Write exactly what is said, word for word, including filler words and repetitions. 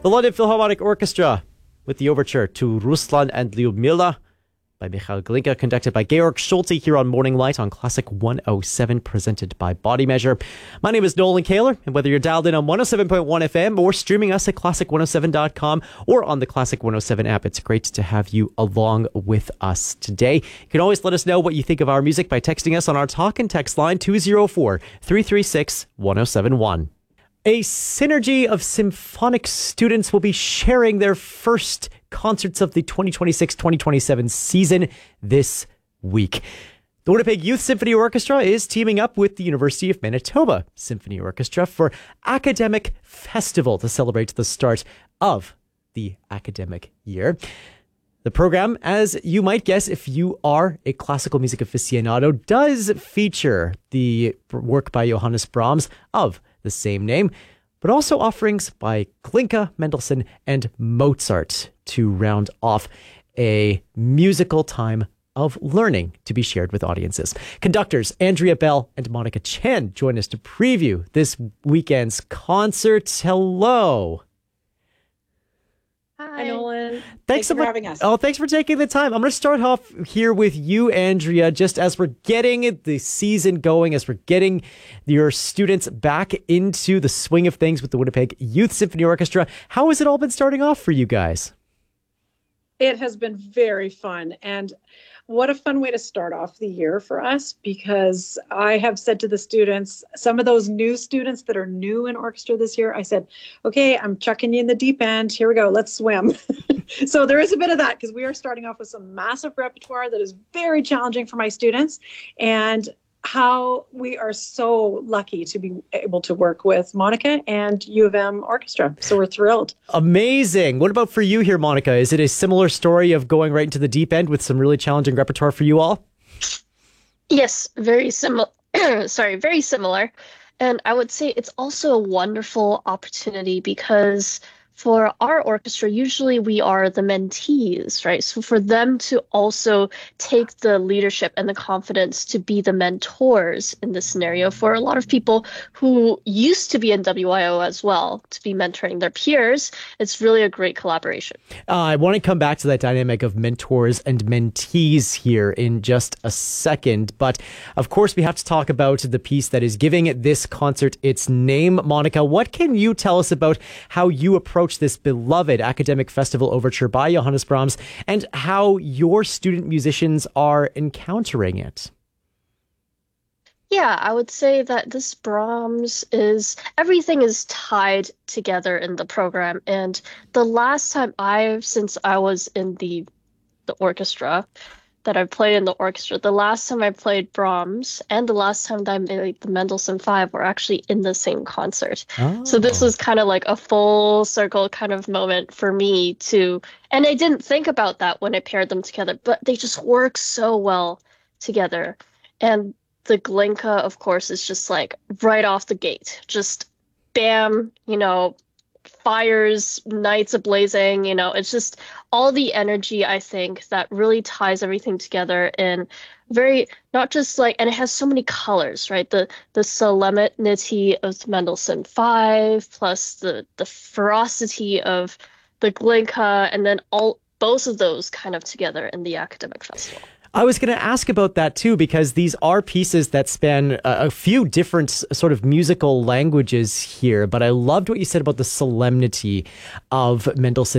The London Philharmonic Orchestra with the overture to Ruslan and Lyudmila by Mikhail Glinka, conducted by Georg Schulte here on Morning Light on Classic one oh seven, presented by Body Measure. My name is Nolan Kaler, and whether you're dialed in on one oh seven point one F M or streaming us at classic one oh seven dot com or on the Classic one oh seven app, it's great to have you along with us today. You can always let us know what you think of our music by texting us on our talk and text line two oh four, three three six, one oh seven one. A synergy of symphonic students will be sharing their first concerts of the twenty twenty-six twenty twenty-seven season this week. The Winnipeg Youth Symphony Orchestra is teaming up with the University of Manitoba Symphony Orchestra for Academic Festival to celebrate the start of the academic year. The program, as you might guess if you are a classical music aficionado, does feature the work by Johannes Brahms of the same name, but also offerings by Glinka, Mendelssohn, and Mozart to round off a musical time of learning to be shared with audiences. Conductors Andrea Bell and Monica Chen join us to preview this weekend's concert. Hello. Hi, Nolan. Thanks, thanks so for much. having us. Oh, thanks for taking the time. I'm going to start off here with you, Andrea, just as we're getting the season going, as we're getting your students back into the swing of things with the Winnipeg Youth Symphony Orchestra. How has it all been starting off for you guys? It has been very fun. And what a fun way to start off the year for us, because I have said to the students, some of those new students that are new in orchestra this year, I said, okay, I'm chucking you in the deep end. Here we go. Let's swim. So there is a bit of that, because we are starting off with some massive repertoire that is very challenging for my students. And how we are so lucky to be able to work with Monica and U of M Orchestra. So we're thrilled. Amazing. What about for you here, Monica? Is it a similar story of going right into the deep end with some really challenging repertoire for you all? Yes, very similar. Sorry, very similar. And I would say it's also a wonderful opportunity because for our orchestra, usually we are the mentees, right? So for them to also take the leadership and the confidence to be the mentors in this scenario for a lot of people who used to be in W I O as well, to be mentoring their peers, it's really a great collaboration. Uh, I want to come back to that dynamic of mentors and mentees here in just a second. But of course, we have to talk about the piece that is giving this concert its name. Monica, what can you tell us about how you approach this beloved academic festival overture by Johannes Brahms and how your student musicians are encountering it? Yeah, I would say that this Brahms is, everything is tied together in the program. And the last time I've, since I was in the, the orchestra, that I played in the orchestra, the last time I played Brahms and the last time that I played the Mendelssohn Five were actually in the same concert. Oh. So this was kind of like a full circle kind of moment for me to, and I didn't think about that when I paired them together, but they just work so well together. And the Glinka, of course, is just like right off the gate, just bam, you know, fires, nights ablazing, you know, it's just all the energy, I think, that really ties everything together in very, not just like, and it has so many colors, right? The the solemnity of the Mendelssohn Five, plus the, the ferocity of the Glinka, and then all both of those kind of together in the academic festival. I was going to ask about that too, because these are pieces that span a, a few different sort of musical languages here. But I loved what you said about the solemnity of Mendelssohn